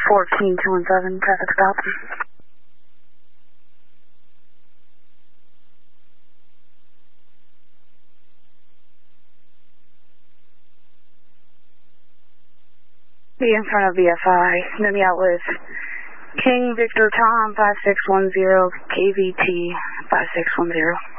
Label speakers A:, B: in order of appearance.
A: 14217, traffic stop. Be in front of BFI. Send me out with King Victor Tom 5610, KVT 5610.